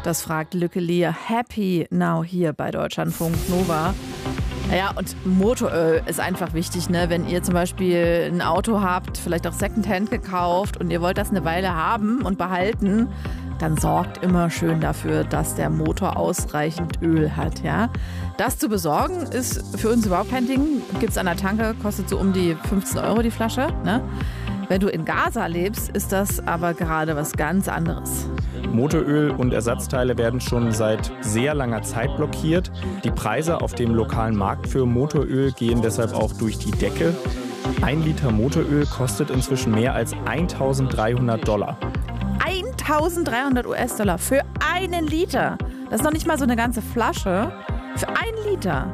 Das fragt Lücke Lier Happy Now hier bei Deutschlandfunk Nova. Ja, und Motoröl ist einfach wichtig, ne? Wenn ihr zum Beispiel ein Auto habt, vielleicht auch Secondhand gekauft und ihr wollt das eine Weile haben und behalten, dann sorgt immer schön dafür, dass der Motor ausreichend Öl hat, ja. Das zu besorgen ist für uns überhaupt kein Ding. Gibt's an der Tanke, kostet so um die 15 € die Flasche, ne? Wenn du in Gaza lebst, ist das aber gerade was ganz anderes. Motoröl und Ersatzteile werden schon seit sehr langer Zeit blockiert. Die Preise auf dem lokalen Markt für Motoröl gehen deshalb auch durch die Decke. 1 Liter Motoröl kostet inzwischen mehr als $1.300. $1.300 für 1 Liter. Das ist noch nicht mal so eine ganze Flasche. Für 1 Liter.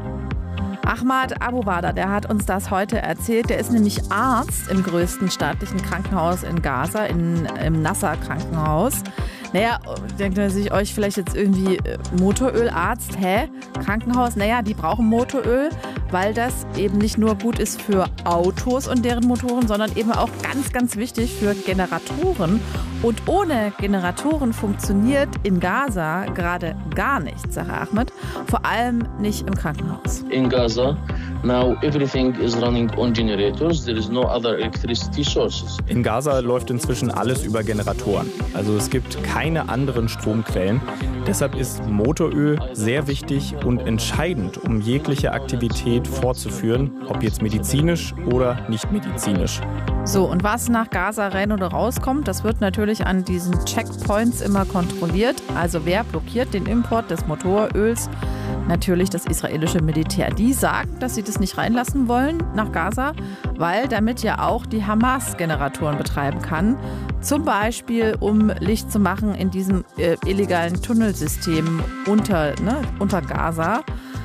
Ahmad Abuwada, der hat uns das heute erzählt. Der ist nämlich Arzt im größten staatlichen Krankenhaus in Gaza, im Nasser-Krankenhaus. Naja, denkt er sich euch vielleicht jetzt irgendwie Motorölarzt, Krankenhaus? Naja, die brauchen Motoröl, weil das eben nicht nur gut ist für Autos und deren Motoren, sondern eben auch ganz, ganz wichtig für Generatoren. Und ohne Generatoren funktioniert in Gaza gerade gar nichts, sagt Ahmed. Vor allem nicht im Krankenhaus. In Gaza, now everything is running on generators. There is no other electricity sources. In Gaza läuft inzwischen alles über Generatoren. Also es gibt keine anderen Stromquellen. Deshalb ist Motoröl sehr wichtig und entscheidend, um jegliche Aktivität fortzuführen, ob jetzt medizinisch oder nicht medizinisch. So, und was nach Gaza rein oder rauskommt, das wird natürlich an diesen Checkpoints immer kontrolliert. Also wer blockiert den Import des Motoröls? Natürlich das israelische Militär. Die sagt, dass sie das nicht reinlassen wollen nach Gaza, weil damit ja auch die Hamas Generatoren betreiben kann. Zum Beispiel, um Licht zu machen in diesem illegalen Tunnelsystem unter Gaza.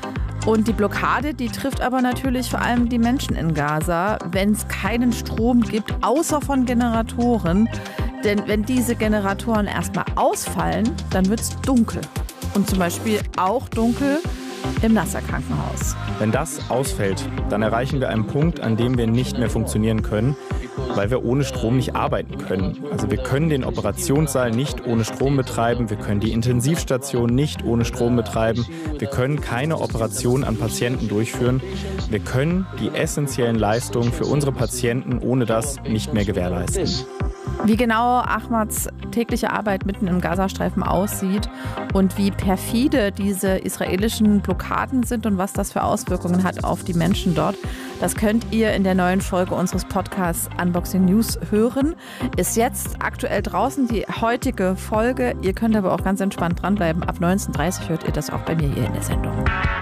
Und die Blockade, die trifft aber natürlich vor allem die Menschen in Gaza, wenn es keinen Strom gibt, außer von Generatoren. Denn wenn diese Generatoren erstmal ausfallen, dann wird es dunkel. Und zum Beispiel auch dunkel im Nasser-Krankenhaus. Wenn das ausfällt, dann erreichen wir einen Punkt, an dem wir nicht mehr funktionieren können, weil wir ohne Strom nicht arbeiten können. Also wir können den Operationssaal nicht ohne Strom betreiben, wir können die Intensivstation nicht ohne Strom betreiben, wir können keine Operation an Patienten durchführen, wir können die essentiellen Leistungen für unsere Patienten ohne das nicht mehr gewährleisten. Wie genau Ahmads tägliche Arbeit mitten im Gazastreifen aussieht und wie perfide diese israelischen Blockaden sind und was das für Auswirkungen hat auf die Menschen dort, das könnt ihr in der neuen Folge unseres Podcasts Unboxing News hören. Ist jetzt aktuell draußen die heutige Folge. Ihr könnt aber auch ganz entspannt dranbleiben. Ab 19:30 hört ihr das auch bei mir hier in der Sendung.